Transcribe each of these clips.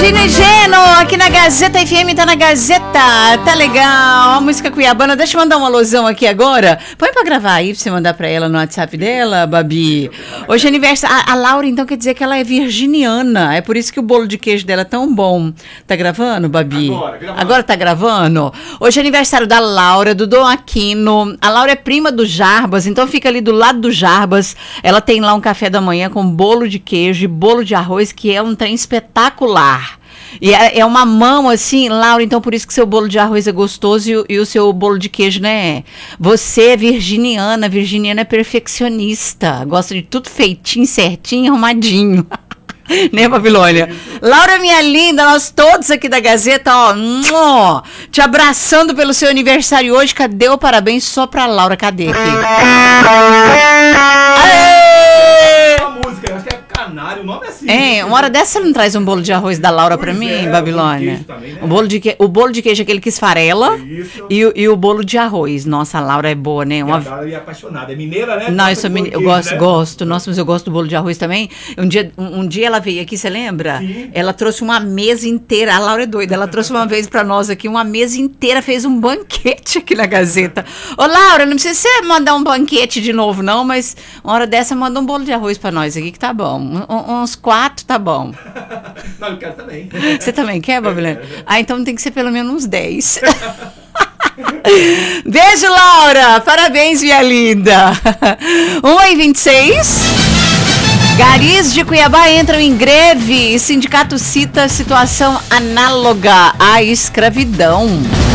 Gino e Geno, aqui na Gazeta FM, tá na Gazeta, tá legal, a música cuiabana. Deixa eu mandar uma alusão aqui agora. Põe pra gravar aí, pra você mandar pra ela no WhatsApp dela, Babi. Hoje é aniversário, a Laura então quer dizer que ela é virginiana, é por isso que o bolo de queijo dela é tão bom. Tá gravando, Babi? Agora tá gravando? Hoje é aniversário da Laura, do Dom Aquino. A Laura é prima do Jarbas, então fica ali do lado do Jarbas. Ela tem lá um café da manhã com bolo de queijo e bolo de arroz, que é um trem espetacular. E é uma mão assim, Laura, então por isso que seu bolo de arroz é gostoso e o seu bolo de queijo, né? Você é virginiana é perfeccionista, gosta de tudo feitinho, certinho, arrumadinho. Né, Babilônia? Laura, minha linda, nós todos aqui da Gazeta, ó, te abraçando pelo seu aniversário hoje. Cadê o parabéns só pra Laura? Cadê aqui? Aê! Uma música, acho que é Canário, o nome é assim. Uma hora dessa você não traz um bolo de arroz da Laura pra mim, Babilônia? Também, né? O bolo de queijo é aquele que esfarela e o bolo de arroz. Nossa, a Laura é boa, né? A Laura é apaixonada, é mineira, né? Não, eu sou mineira, eu gosto. Nossa, mas eu gosto do bolo de arroz também. Um dia ela veio aqui, você lembra? Sim. Ela trouxe uma mesa inteira, a Laura é doida, ela trouxe uma vez pra nós aqui, uma mesa inteira, fez um banquete aqui na Gazeta. Ô, Laura, não precisa você mandar um banquete de novo, não, mas uma hora dessa manda um bolo de arroz pra nós aqui, que tá bom. Uns 4 tá bom. Não, eu quero também. Você também quer, Babilônia? Então tem que ser pelo menos uns 10. Beijo, Laura! Parabéns, minha linda! 1h26. Garis de Cuiabá entram em greve e sindicato cita situação análoga à escravidão.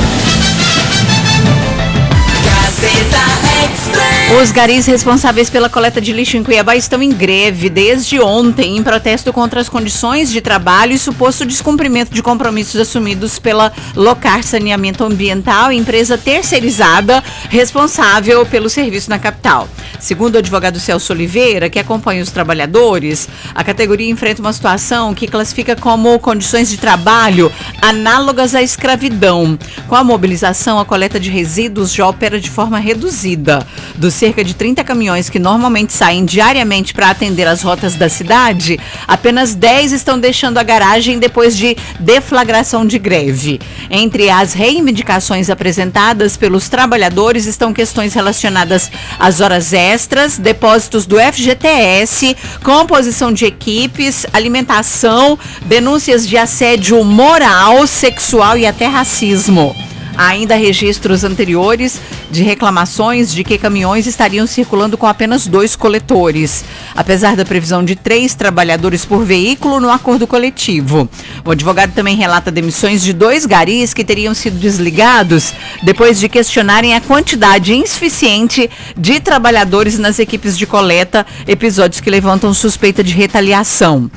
Os garis responsáveis pela coleta de lixo em Cuiabá estão em greve desde ontem, em protesto contra as condições de trabalho e suposto descumprimento de compromissos assumidos pela Locar Saneamento Ambiental, empresa terceirizada responsável pelo serviço na capital. Segundo o advogado Celso Oliveira, que acompanha os trabalhadores, a categoria enfrenta uma situação que classifica como condições de trabalho análogas à escravidão. Com a mobilização, a coleta de resíduos já opera de forma reduzida. Dos cerca de 30 caminhões que normalmente saem diariamente para atender as rotas da cidade, apenas 10 estão deixando a garagem depois de deflagração de greve. Entre as reivindicações apresentadas pelos trabalhadores estão questões relacionadas às horas extras, depósitos do FGTS, composição de equipes, alimentação, denúncias de assédio moral, sexual e até racismo. Há ainda registros anteriores de reclamações de que caminhões estariam circulando com apenas 2 coletores, apesar da previsão de 3 trabalhadores por veículo no acordo coletivo. O advogado também relata demissões de 2 garis que teriam sido desligados depois de questionarem a quantidade insuficiente de trabalhadores nas equipes de coleta, episódios que levantam suspeita de retaliação.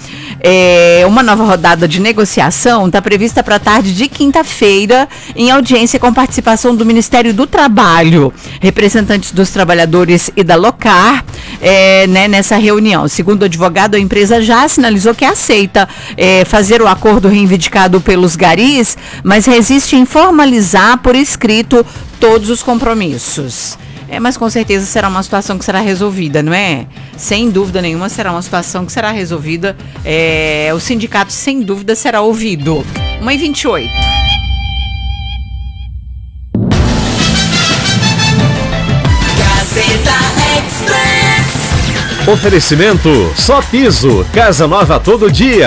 Uma nova rodada de negociação está prevista para a tarde de quinta-feira, em audiência com participação do Ministério do Trabalho, representantes dos trabalhadores e da Locar, nessa reunião. Segundo o advogado, a empresa já sinalizou que aceita fazer o acordo reivindicado pelos garis, mas resiste em formalizar por escrito todos os compromissos. Mas com certeza será uma situação que será resolvida, não é? Sem dúvida nenhuma será uma situação que será resolvida. O sindicato, sem dúvida, será ouvido. 1h28. Oferecimento Só Piso, casa nova todo dia.